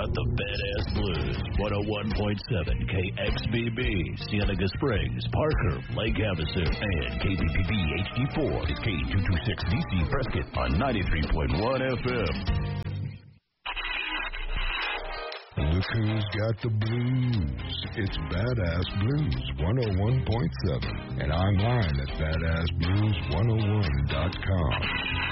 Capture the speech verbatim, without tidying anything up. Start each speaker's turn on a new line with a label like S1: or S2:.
S1: got the Badass Blues. one oh one point seven K X B B, Cienega Springs, Parker, Lake Havasu, and K B P B H D four is K two twenty-six D C Prescott on ninety-three point one F M.
S2: Look who's got the blues. It's Badass Blues one oh one point seven and online at badass blues one oh one dot com.